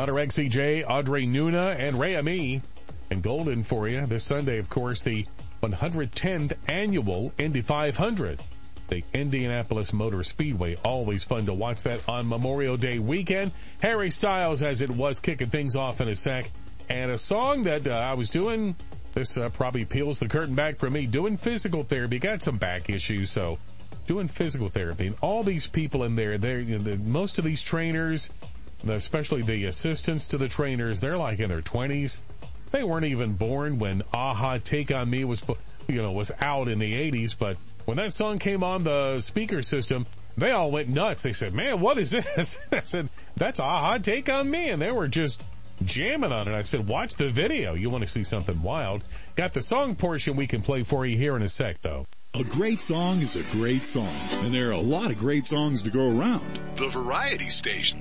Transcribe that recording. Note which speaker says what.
Speaker 1: Hunter XCJ, Audrey Nuna, and Ray Ami and Golden for you. This Sunday, of course, the 110th annual Indy 500. The Indianapolis Motor Speedway. Always fun to watch that on Memorial Day weekend. Harry Styles, as it was, kicking things off in a sec. And a song that I was doing, this probably peels the curtain back for me, doing physical therapy. Got some back issues, so doing physical therapy. And all these people in there, most of these trainers, especially the assistants to the trainers, they're like in their 20s. They weren't even born when Aha Take On Me was out in the 80s, but when that song came on the speaker system, they all went nuts. They said, man, what is this? I said, that's Aha Take On Me. And they were just jamming on it. I said, watch the video. You want to see something wild. Got the song portion we can play for you here in a sec, though.
Speaker 2: A great song is a great song, and there are a lot of great songs to go around.
Speaker 3: The Variety Station.